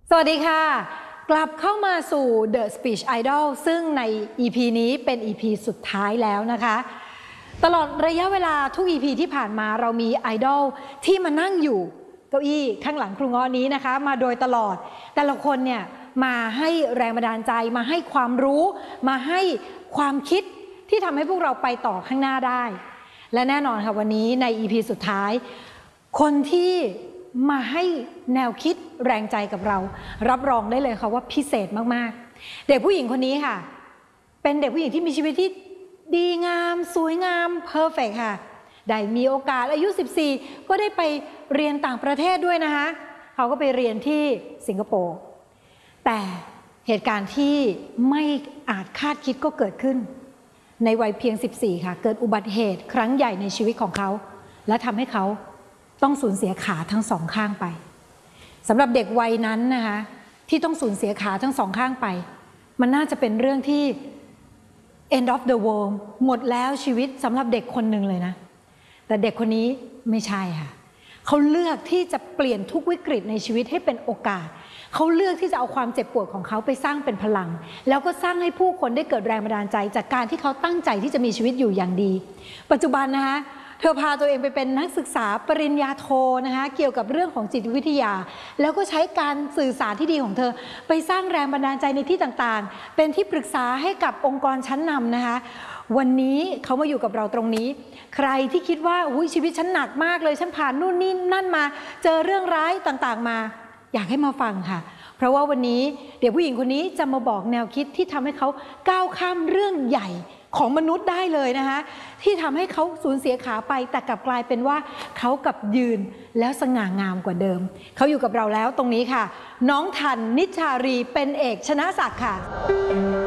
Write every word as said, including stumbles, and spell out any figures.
สวัสดีค่ะกลับเข้ามาสู่ The Speech Idol ซึ่งใน อี พี นี้เป็น อี พี สุดท้ายแล้วนะคะตลอดระยะเวลาทุก อี พี ที่ผ่านมาเรามีไอดอลที่มานั่งอยู่เก้าอี้ข้างหลังครูง้อนี้นะคะมาโดยตลอดแต่ละคนเนี่ยมาให้แรงบันดาลใจมาให้ความรู้มาให้ความคิดที่ทำให้พวกเราไปต่อข้างหน้าได้และแน่นอนค่ะวันนี้ใน อี พี สุดท้ายคนที่มาให้แนวคิดแรงใจกับเรารับรองได้เลยค่ะว่าพิเศษมากๆเด็กผู้หญิงคนนี้ค่ะเป็นเด็กผู้หญิงที่มีชีวิตที่ดีงามสวยงามเพอร์เฟกต์ค่ะได้มีโอกาสอายุสิบสี่ก็ได้ไปเรียนต่างประเทศด้วยนะคะเขาก็ไปเรียนที่สิงคโปร์แต่เหตุการณ์ที่ไม่อาจคาดคิดก็เกิดขึ้นในวัยเพียงสิบสี่ค่ะเกิดอุบัติเหตุครั้งใหญ่ในชีวิตของเขาและทำให้เขาต้องสูญเสียขาทั้งสองข้างไปสำหรับเด็กวัยนั้นนะคะที่ต้องสูญเสียขาทั้งสองข้างไปมันน่าจะเป็นเรื่องที่ end of the world หมดแล้วชีวิตสำหรับเด็กคนหนึ่งเลยนะแต่เด็กคนนี้ไม่ใช่ค่ะเขาเลือกที่จะเปลี่ยนทุกวิกฤตในชีวิตให้เป็นโอกาสเขาเลือกที่จะเอาความเจ็บปวดของเขาไปสร้างเป็นพลังแล้วก็สร้างให้ผู้คนได้เกิดแรงบันดาลใจจากการที่เขาตั้งใจที่จะมีชีวิตอยู่อย่างดีปัจจุบันนะคะเธอพาตัวเองไปเป็นนักศึกษาปริญญาโทนะคะเกี่ยวกับเรื่องของจิตวิทยาแล้วก็ใช้การสื่อสารที่ดีของเธอไปสร้างแรงบันดาลใจในที่ต่างๆเป็นที่ปรึกษาให้กับองค์กรชั้นนำนะคะวันนี้เขามาอยู่กับเราตรงนี้ใครที่คิดว่าอุ้ยชีวิตฉันหนักมากเลยฉันผ่านนู่นนี่นั่นมาเจอเรื่องร้ายต่างๆมาอยากให้มาฟังค่ะเพราะว่าวันนี้เดี๋ยวผู้หญิงคนนี้จะมาบอกแนวคิดที่ทำให้เขาก้าวข้ามเรื่องใหญ่ของมนุษย์ได้เลยนะคะที่ทำให้เขาสูญเสียขาไปแต่กลับกลายเป็นว่าเขากลับยืนแล้วสง่างามกว่าเดิมเขาอยู่กับเราแล้วตรงนี้ค่ะน้องทันนิชชารีเป็นเอกชนะศักดิ์ค่ะ